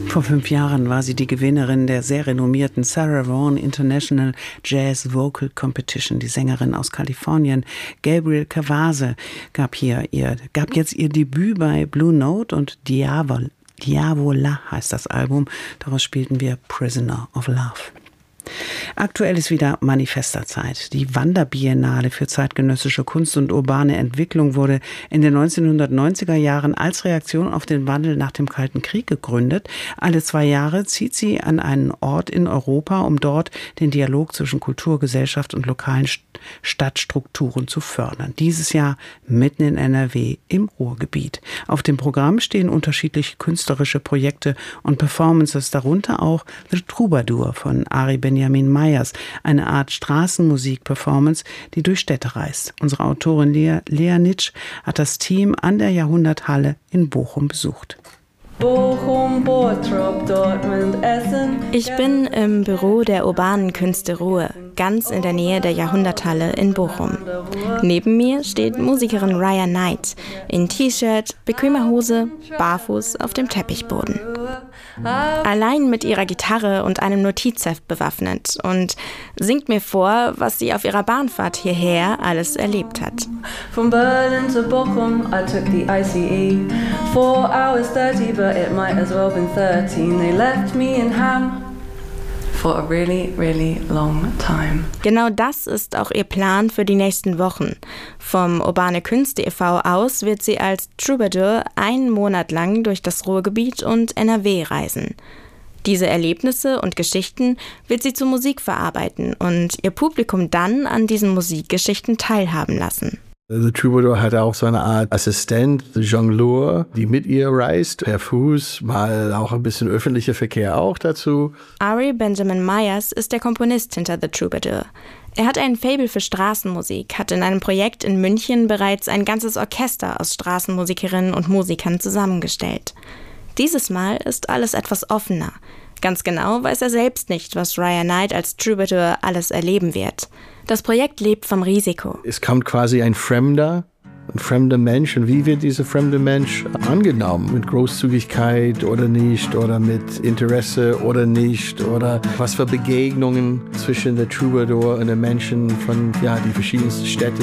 Vor 5 Jahren war sie die Gewinnerin der sehr renommierten Sarah Vaughan International Jazz Vocal Competition. Die Sängerin aus Kalifornien, Gabrielle Cavase, gab jetzt ihr Debüt bei Blue Note und Diavola heißt das Album. Daraus spielten wir Prisoner of Love. Aktuell ist wieder Manifesterzeit. Die Wanderbiennale für zeitgenössische Kunst und urbane Entwicklung wurde in den 1990er Jahren als Reaktion auf den Wandel nach dem Kalten Krieg gegründet. Alle 2 Jahre zieht sie an einen Ort in Europa, um dort den Dialog zwischen Kultur, Gesellschaft und lokalen Stadtstrukturen zu fördern. Dieses Jahr mitten in NRW im Ruhrgebiet. Auf dem Programm stehen unterschiedliche künstlerische Projekte und Performances, darunter auch The Troubadour von Ari Benjamin Meyers, eine Art Straßenmusik-Performance, die durch Städte reist. Unsere Autorin Lea Nitsch hat das Team an der Jahrhunderthalle in Bochum besucht. Bochum, Bottrop, Dortmund, Essen. Ich bin im Büro der urbanen Künste Ruhr, ganz in der Nähe der Jahrhunderthalle in Bochum. Neben mir steht Musikerin Raya Knight in T-Shirt, bequemer Hose, barfuß auf dem Teppichboden. Allein mit ihrer Gitarre und einem Notizheft bewaffnet und singt mir vor, was sie auf ihrer Bahnfahrt hierher alles erlebt hat. From Berlin to Bochum, I took the ICE. 4 hours 30, but it might as well been 13. They left me in Ham for a really, really long time. Genau das ist auch ihr Plan für die nächsten Wochen. Vom Urbane Künste e.V. aus wird sie als Troubadour 1 Monat lang durch das Ruhrgebiet und NRW reisen. Diese Erlebnisse und Geschichten wird sie zu Musik verarbeiten und ihr Publikum dann an diesen Musikgeschichten teilhaben lassen. The Troubadour hat auch so eine Art Assistent, the Jongleur, die mit ihr reist, per Fuß, mal auch ein bisschen öffentlicher Verkehr auch dazu. Ari Benjamin Meyers ist der Komponist hinter The Troubadour. Er hat ein Faible für Straßenmusik, hat in einem Projekt in München bereits ein ganzes Orchester aus Straßenmusikerinnen und Musikern zusammengestellt. Dieses Mal ist alles etwas offener. Ganz genau weiß er selbst nicht, was Raya Knight als Troubadour alles erleben wird. Das Projekt lebt vom Risiko. Es kommt quasi ein fremder Mensch. Und wie wird dieser fremde Mensch angenommen? Mit Großzügigkeit oder nicht? Oder mit Interesse oder nicht? Oder was für Begegnungen zwischen der Troubadour und den Menschen von die verschiedensten Städte